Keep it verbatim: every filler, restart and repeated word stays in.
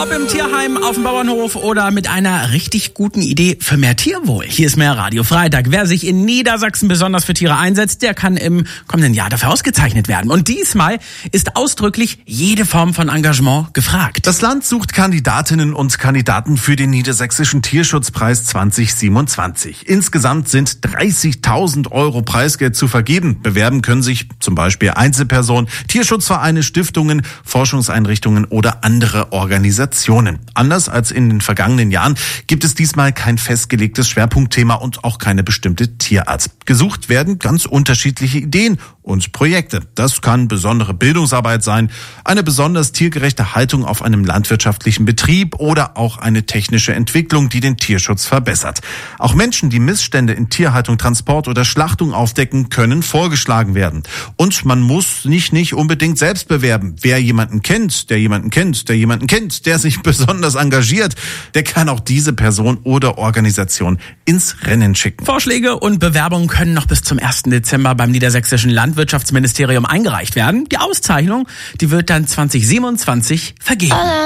Ob im Tierheim, auf dem Bauernhof oder mit einer richtig guten Idee für mehr Tierwohl. Hier ist mehr Radio Freitag. Wer sich in Niedersachsen besonders für Tiere einsetzt, der kann im kommenden Jahr dafür ausgezeichnet werden. Und diesmal ist ausdrücklich jede Form von Engagement gefragt. Das Land sucht Kandidatinnen und Kandidaten für den Niedersächsischen Tierschutzpreis zwanzig siebenundzwanzig. Insgesamt sind dreißigtausend Euro Preisgeld zu vergeben. Bewerben können sich zum Beispiel Einzelpersonen, Tierschutzvereine, Stiftungen, Forschungseinrichtungen oder andere Organisationen. Anders als in den vergangenen Jahren gibt es diesmal kein festgelegtes Schwerpunktthema und auch keine bestimmte Tierart. Gesucht werden ganz unterschiedliche Ideen und Projekte. Das kann besondere Bildungsarbeit sein, eine besonders tiergerechte Haltung auf einem landwirtschaftlichen Betrieb oder auch eine technische Entwicklung, die den Tierschutz verbessert. Auch Menschen, die Missstände in Tierhaltung, Transport oder Schlachtung aufdecken, können vorgeschlagen werden. Und man muss sich nicht unbedingt selbst bewerben. Wer jemanden kennt, der jemanden kennt, der jemanden kennt, der sich besonders engagiert, der kann auch diese Person oder Organisation ins Rennen schicken. Vorschläge und Bewerbungen können noch bis zum ersten Dezember beim Niedersächsischen Landwirtschaftsministerium eingereicht werden. Die Auszeichnung, die wird dann zwanzig siebenundzwanzig vergeben.